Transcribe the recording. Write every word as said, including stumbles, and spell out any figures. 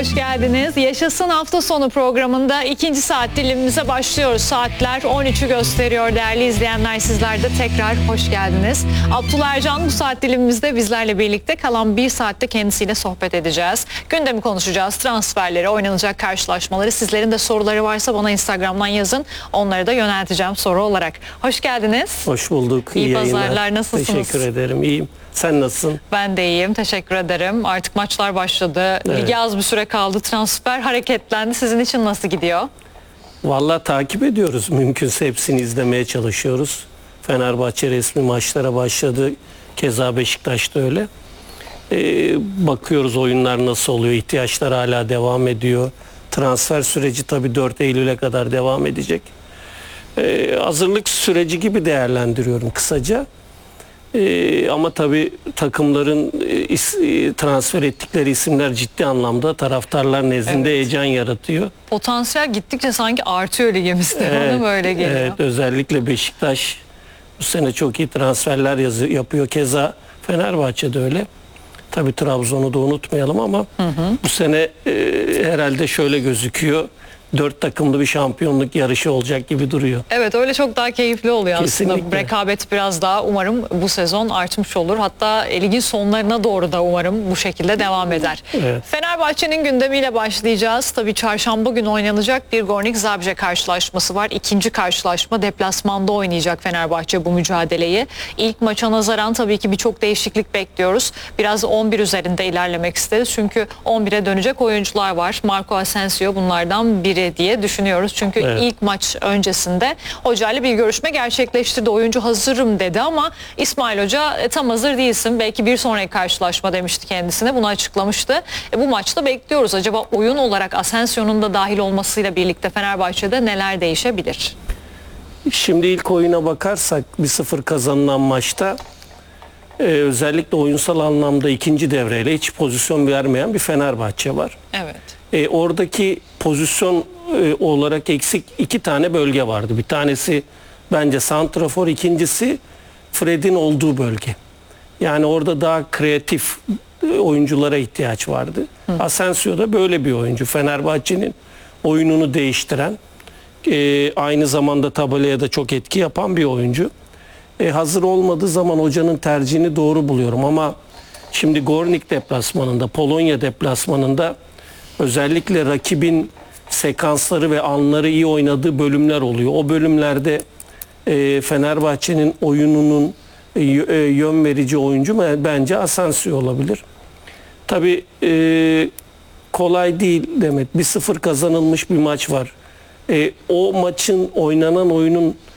hoş geldiniz. Yaşasın hafta sonu programında ikinci saat dilimimize başlıyoruz. Saatler on üçü gösteriyor değerli izleyenler. Sizler de tekrar hoş geldiniz. Abdullah Ercan bu saat dilimimizde bizlerle birlikte, kalan bir saatte kendisiyle sohbet edeceğiz. Gündemi konuşacağız, transferleri, oynanacak karşılaşmaları. Sizlerin de soruları varsa bana Instagram'dan yazın. Onları da yönelteceğim soru olarak. Hoş geldiniz. Hoş bulduk. İyi, İyi pazarlar. yayınlar. Nasılsınız? Teşekkür ederim. İyiyim. Sen nasılsın? Ben de iyiyim. Teşekkür ederim. Artık maçlar başladı. Evet. Lige az bir süre kaldı. Transfer hareketlendi. Sizin için nasıl gidiyor? Vallahi takip ediyoruz. Mümkünse hepsini izlemeye çalışıyoruz. Fenerbahçe resmi maçlara başladı. Keza Beşiktaş'ta öyle. Ee, bakıyoruz oyunlar nasıl oluyor. İhtiyaçlar hala devam ediyor. Transfer süreci tabii dört Eylül'e kadar devam edecek. Ee, hazırlık süreci gibi değerlendiriyorum kısaca. Ee, ama tabii takımların e, is, e, transfer ettikleri isimler ciddi anlamda taraftarlar nezdinde Evet. heyecan yaratıyor. Potansiyel gittikçe sanki artıyor ligimizde. Bana böyle geliyor. Evet, özellikle Beşiktaş bu sene çok iyi transferler yazı, yapıyor. Keza Fenerbahçe'de öyle. Tabii Trabzon'u da unutmayalım ama hı hı. bu sene e, herhalde şöyle gözüküyor. Dört takımlı bir şampiyonluk yarışı olacak gibi duruyor. Evet, öyle çok daha keyifli oluyor Kesinlikle. aslında. Rekabet biraz daha umarım bu sezon artmış olur. Hatta ligin sonlarına doğru da umarım bu şekilde devam eder. Evet. Fenerbahçe'nin gündemiyle başlayacağız. Tabii çarşamba günü oynanacak bir Gornik Zabrze karşılaşması var. İkinci karşılaşma, deplasmanda oynayacak Fenerbahçe bu mücadeleyi. İlk maça nazaran tabii ki birçok değişiklik bekliyoruz. Biraz on bir üzerinde ilerlemek isteriz. Çünkü on bire dönecek oyuncular var. Marco Asensio bunlardan biri diye düşünüyoruz. Çünkü Evet. ilk maç öncesinde hocayla bir görüşme gerçekleştirdi. Oyuncu hazırım dedi ama İsmail Hoca e, tam hazır değilsin. Belki bir sonraki karşılaşma demişti kendisine. Bunu açıklamıştı. E, bu maçta bekliyoruz. Acaba oyun olarak Asensio'nun da dahil olmasıyla birlikte Fenerbahçe'de neler değişebilir? Şimdi ilk oyuna bakarsak bir sıfır kazanılan maçta e, özellikle oyunsal anlamda ikinci devreyle hiç pozisyon vermeyen bir Fenerbahçe var. Evet. E, oradaki pozisyon e, olarak eksik iki tane bölge vardı. Bir tanesi bence santrafor, ikincisi Fred'in olduğu bölge. Yani orada daha kreatif e, oyunculara ihtiyaç vardı. Hı. Asensio da böyle bir oyuncu. Fenerbahçe'nin oyununu değiştiren, e, aynı zamanda tabelaya da çok etki yapan bir oyuncu. E, hazır olmadığı zaman hocanın tercihini doğru buluyorum ama şimdi Gornik deplasmanında, Polonya deplasmanında özellikle rakibin sekansları ve anları iyi oynadığı bölümler oluyor. O bölümlerde e, Fenerbahçe'nin oyununun e, yön verici oyuncu bence Asensio olabilir. Tabii e, kolay değil Demet. bir sıfır kazanılmış bir maç var. E, o maçın oynanan oyunun